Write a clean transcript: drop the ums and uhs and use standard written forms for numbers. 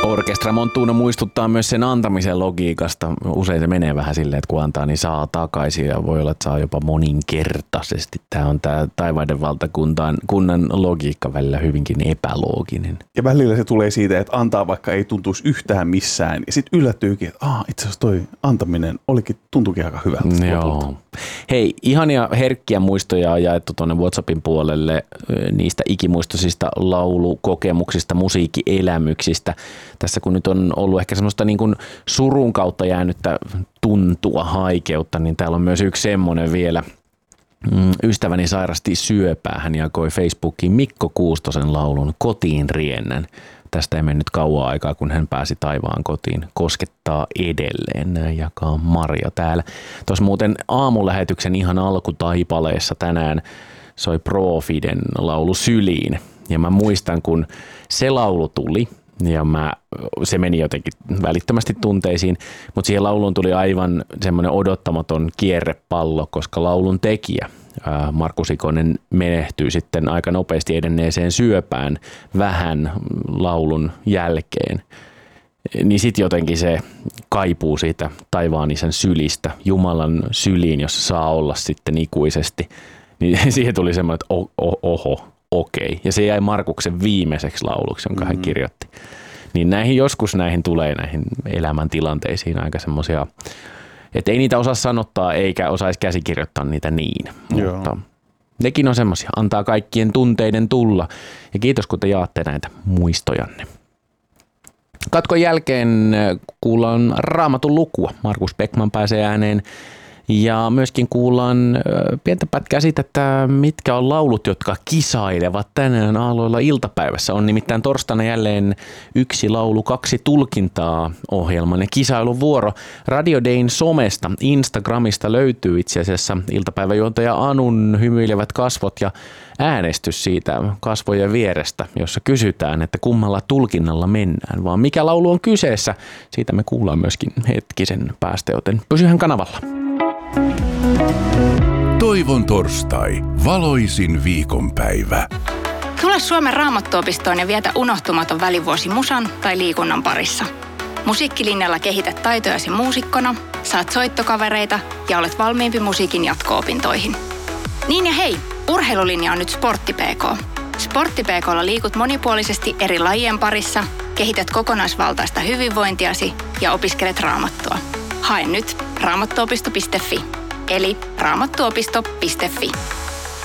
Orkestra Montuno muistuttaa myös sen antamisen logiikasta. Usein se menee vähän silleen, että kun antaa, niin saa takaisin ja voi olla, että saa jopa moninkertaisesti. Tämä on tämä taivaiden valtakunnan logiikka välillä hyvinkin epälooginen. Ja välillä se tulee siitä, että antaa vaikka ei tuntuisi yhtään missään. Ja sitten yllättyykin, että itse asiassa toi antaminen tuntuikin aika hyvältä. Joo. Hei, ihania herkkiä muistoja on jaettu tuonne WhatsAppin puolelle niistä ikimuistoisista laulukokemuksista, musiikkielämyksistä. Tässä kun nyt on ollut ehkä semmoista niin kuin surun kautta jäänyttä tuntua, haikeutta, niin täällä on myös yksi semmoinen vielä. Ystäväni sairasti syöpää. Hän jakoi Facebookiin Mikko Kuustosen laulun Kotiin riennän. Tästä ei mennyt kauan aikaa, kun hän pääsi taivaan kotiin. Koskettaa edelleen, näin jakaa Maria täällä. Tuossa muuten aamulähetyksen ihan alkutaipaleessa tänään soi Profiden laulu Syliin. Ja mä muistan, kun se laulu tuli, ja se meni jotenkin välittömästi tunteisiin, mutta siihen lauluun tuli aivan semmoinen odottamaton kierrepallo, koska laulun tekijä Markus Ikonen menehtyy sitten aika nopeasti edenneeseen syöpään vähän laulun jälkeen. Niin sitten jotenkin se kaipuu siitä taivaan isän sylistä, Jumalan syliin, jossa saa olla sitten ikuisesti. Niin siihen tuli semmoinen, että okei. Ja se jäi Markuksen viimeiseksi lauluksi, jonka hän kirjoitti. Niin näihin tulee näihin elämäntilanteisiin aika semmoisia, että ei niitä osaa sanottaa eikä osaisi käsikirjoittaa niitä niin. Joo. Mutta nekin on semmoisia, antaa kaikkien tunteiden tulla. Ja kiitos, kun te jaatte näitä muistojanne. Katkon jälkeen kuullaan Raamatun lukua. Markus Beckman pääsee ääneen. Ja myöskin kuullaan pientä pätkää siitä, että mitkä on laulut, jotka kisailevat tänään aloilla iltapäivässä. On nimittäin torstaina jälleen yksi laulu, kaksi tulkintaa -ohjelman ja kisailun vuoro. Radio Dayn somesta, Instagramista löytyy itse asiassa iltapäiväjuontaja Anun hymyilevät kasvot ja äänestys siitä kasvojen vierestä, jossa kysytään, että kummalla tulkinnalla mennään, vaan mikä laulu on kyseessä. Siitä me kuullaan myöskin hetkisen päästä, joten pysyhän kanavalla. Toivon torstai. Valoisin viikonpäivä. Tule Suomen Raamattuopistoon ja vietä unohtumaton välivuosi musan tai liikunnan parissa. Musiikkilinjalla kehität taitojasi muusikkona, saat soittokavereita ja olet valmiimpi musiikin jatko-opintoihin. Niin ja hei, urheilulinja on nyt Sportti PK. Sportti PK:lla liikut monipuolisesti eri lajien parissa, kehität kokonaisvaltaista hyvinvointiasi ja opiskelet raamattua. Hae nyt raamattuopisto.fi, eli raamattuopisto.fi.